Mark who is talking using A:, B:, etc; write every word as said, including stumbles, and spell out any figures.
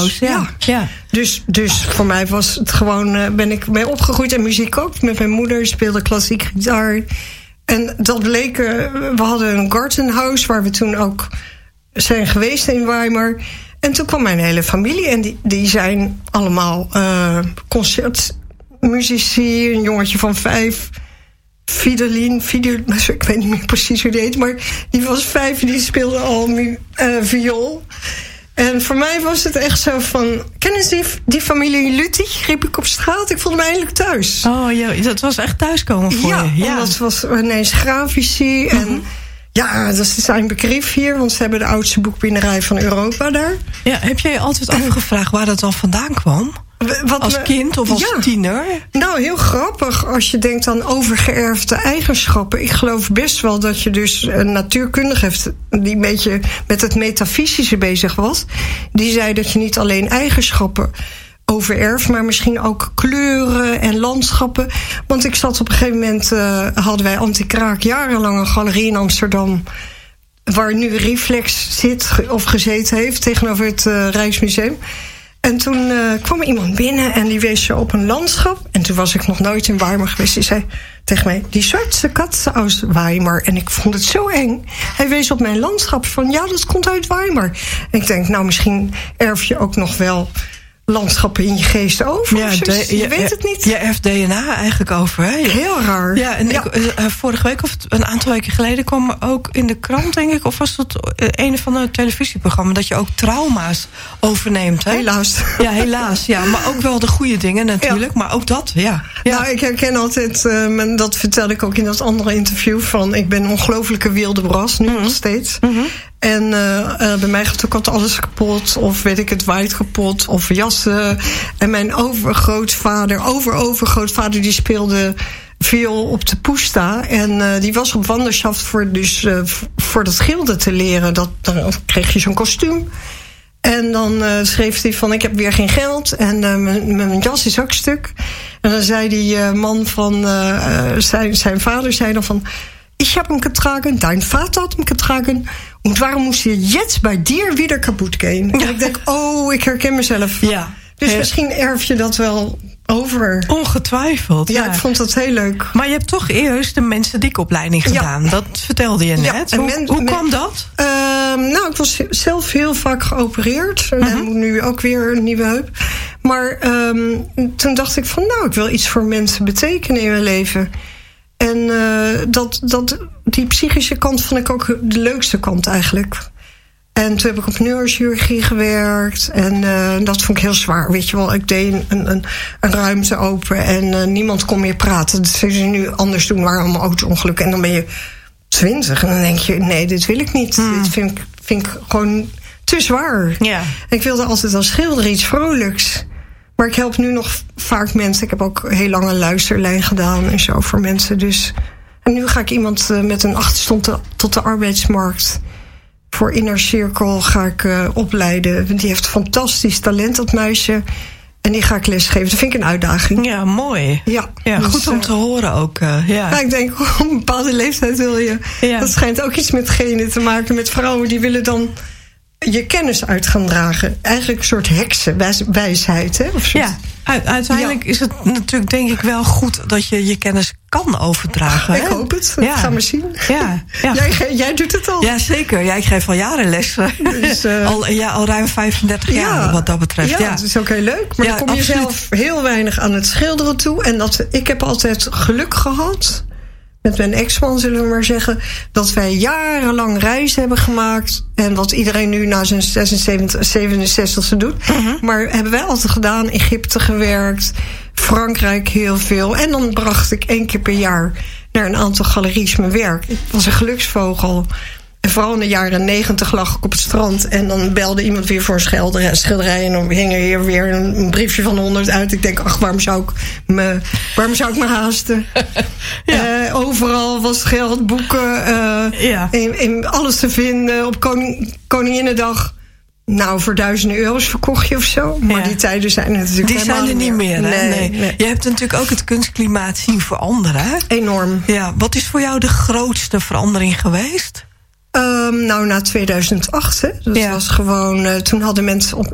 A: House, ja. ja. ja.
B: Dus, dus voor mij was het gewoon, uh, ben ik mee opgegroeid en muziek ook. Met mijn moeder speelde klassiek gitaar. En dat bleek, uh, we hadden een garden house waar we toen ook zijn geweest in Weimar. En toen kwam mijn hele familie en die, die zijn allemaal uh, concertmuzici. Een jongetje van vijf, Fidelien, Fidel, ik weet niet meer precies hoe die heet, maar die was vijf en die speelde al uh, viool. En voor mij was het echt zo van, kennen ze die, die familie Lutti? Riep ik op straat, ik voelde me eindelijk thuis.
A: Oh ja, dat was echt thuiskomen voor
B: ja,
A: je. Ja,
B: dat was ineens grafici en... Mm-hmm. Ja, dat is zijn begriff hier, want ze hebben de oudste boekbinderij van Europa daar.
A: Ja, heb jij je altijd afgevraagd waar dat dan vandaan kwam? Wat als me, kind of als ja, tiener?
B: Nou, heel grappig als je denkt aan overgeërfde eigenschappen. Ik geloof best wel dat je dus een natuurkundige hebt die een beetje met het metafysische bezig was. Die zei dat je niet alleen eigenschappen overerft, maar misschien ook kleuren en landschappen. Want ik zat op een gegeven moment, uh, hadden wij Antikraak jarenlang een galerie in Amsterdam, waar nu Reflex zit of gezeten heeft tegenover het uh, Rijksmuseum. En toen uh, kwam er iemand binnen en die wees zo op een landschap. En toen was ik nog nooit in Weimar geweest. Die zei tegen mij, die zwarte kat uit Weimar. En ik vond het zo eng. Hij wees op mijn landschap van, ja, dat komt uit Weimar. En ik denk, nou, misschien erf je ook nog wel landschappen in je geest over. Ja, de, je, je weet het niet.
A: Je erft D N A eigenlijk over, hè? Je,
B: heel raar.
A: Ja, en ja. Ik, uh, vorige week of een aantal weken geleden kwam er ook in de krant, denk ik, of was het uh, een van de televisieprogramma's, dat je ook trauma's overneemt, hè?
B: Helaas.
A: Ja, helaas, ja. Maar ook wel de goede dingen natuurlijk, ja. Maar ook dat, ja. ja.
B: Nou, ik herken altijd, uh, dat vertelde ik ook in dat andere interview, van ik ben een ongelofelijke wilde bras, nu mm-hmm. nog steeds. Mm-hmm. En uh, uh, bij mij gaat ook altijd alles kapot, of weet ik het, waait kapot, of jassen. En mijn overgrootvader, over-overgrootvader, die speelde viool op de Pusta. En uh, die was op wanderschaft voor, dus, uh, voor dat gilde te leren. Dat, dan kreeg je zo'n kostuum. En dan uh, schreef hij van, ik heb weer geen geld en uh, mijn jas is ook stuk. En dan zei die uh, man van, uh, zijn, zijn vader zei dan van, ich habe ihn getragen, dein Vater hat ihn getragen. Und waarom moest je jetzt bij dir wieder kaputt gaan? En ik denk, oh, ik herken mezelf.
A: Ja.
B: Dus
A: ja.
B: misschien erf je dat wel over.
A: Ongetwijfeld.
B: Ja,
A: ja,
B: ik vond dat heel leuk.
A: Maar je hebt toch eerst de mensendikopleiding gedaan. Ja. Dat vertelde je net. Ja, hoe men, hoe men, kwam dat?
B: Uh, nou, ik was zelf heel vaak geopereerd. En uh-huh. moet nu ook weer een nieuwe heup. Maar um, toen dacht ik van, nou, ik wil iets voor mensen betekenen in mijn leven. En uh, dat, dat, die psychische kant vond ik ook de leukste kant eigenlijk. En toen heb ik op neurochirurgie gewerkt. En uh, dat vond ik heel zwaar. Weet je wel, ik deed een, een, een ruimte open en uh, niemand kon meer praten. Dat zullen ze nu anders doen, waren allemaal auto-ongelukken. En dan ben je twintig en dan denk je, nee, dit wil ik niet. Hmm. Dit vind ik, vind ik gewoon te zwaar.
A: Ja.
B: Ik wilde altijd als schilder iets vrolijks. Maar ik help nu nog vaak mensen. Ik heb ook heel lang een luisterlijn gedaan en zo voor mensen. Dus. En nu ga ik iemand uh, met een achterstand tot de arbeidsmarkt. Voor Inner Circle ga ik uh, opleiden. Die heeft fantastisch talent, dat meisje. En die ga ik lesgeven. Dat vind ik een uitdaging.
A: Ja, mooi.
B: Ja,
A: ja dus, goed om te uh, horen ook. Uh, ja.
B: ja, ik denk, op een bepaalde leeftijd wil je. Ja. Dat schijnt ook iets met genen te maken. Met vrouwen die willen dan je kennis uit gaan dragen. Eigenlijk een soort heksenwijsheid. Hè? Of soort...
A: Ja, u- uiteindelijk ja. is het natuurlijk denk ik wel goed dat je je kennis kan overdragen.
B: Ik
A: hè?
B: hoop het. Dat
A: ja.
B: gaan we zien.
A: Ja. Ja.
B: Jij, jij doet het al.
A: Ja, zeker. Ja, ik geef al jaren les. Dus, uh... al, ja, al ruim vijfendertig ja. jaar wat dat betreft.
B: Ja,
A: ja,
B: dat is ook heel leuk. Maar ja, dan kom je absoluut. zelf heel weinig aan het schilderen toe. En dat, ik heb altijd geluk gehad, met mijn ex-man zullen we maar zeggen, dat wij jarenlang reizen hebben gemaakt. En wat iedereen nu na zijn zesenzeventig, zevenenzestigste doet. Uh-huh. Maar hebben wij altijd gedaan. Egypte gewerkt. Frankrijk heel veel. En dan bracht ik één keer per jaar naar een aantal galeries mijn werk. Ik was een geluksvogel. En vooral in de jaren negentig lag ik op het strand. En dan belde iemand weer voor een schilderij. schilderij en dan hing er hier weer een, een briefje van honderd uit. Ik denk, ach, waarom zou ik me, waarom zou ik me haasten? ja. uh, overal was geld, boeken. Uh, ja. in, in alles te vinden. Op koning, Koninginnedag. Nou, voor duizenden euro's verkocht je of zo. Maar ja. die tijden zijn er natuurlijk
A: Die zijn er niet meer, meer hè? Nee, nee. Je hebt natuurlijk ook het kunstklimaat zien veranderen, hè?
B: Enorm.
A: Ja, wat is voor jou de grootste verandering geweest?
B: Um, nou, na tweeduizend acht, hè. Dat ja. was gewoon, uh, toen hadden mensen op,